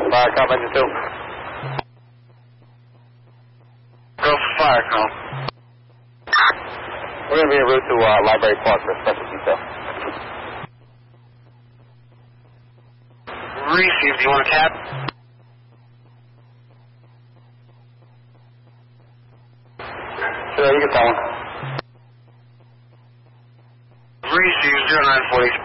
Fire call, engine 2. Go for fire call. We're going to be en route to Library Park for a special detail. Received. Do you want a cab? Sure, you get that one. Received. 0940.